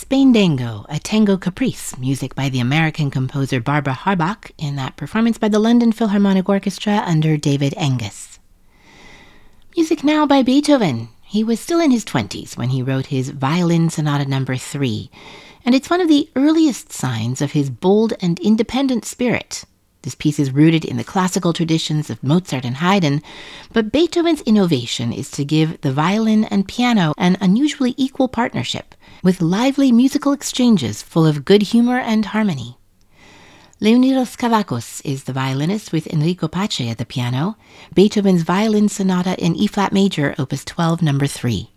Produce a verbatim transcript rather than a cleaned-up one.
Spaindango, a tango caprice, music by the American composer Barbara Harbach, in that performance by the London Philharmonic Orchestra under David Angus. Music now by Beethoven. He was still in his twenties when he wrote his Violin Sonata number three, and it's one of the earliest signs of his bold and independent spirit. This piece is rooted in the classical traditions of Mozart and Haydn, but Beethoven's innovation is to give the violin and piano an unusually equal partnership, with lively musical exchanges full of good humor and harmony. Leonidas Kavakos is the violinist with Enrico Pace at the piano, Beethoven's Violin Sonata in E-flat major, opus twelve, number three.